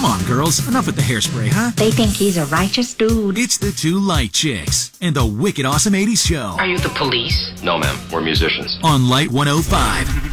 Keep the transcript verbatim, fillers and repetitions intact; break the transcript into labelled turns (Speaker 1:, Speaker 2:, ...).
Speaker 1: Come on, girls. Enough with the hairspray, huh?
Speaker 2: They think he's a righteous dude.
Speaker 1: It's the two Light Chicks and the Wicked Awesome eighties Show.
Speaker 3: Are you the police?
Speaker 4: No, ma'am. We're musicians.
Speaker 1: On Light one oh five.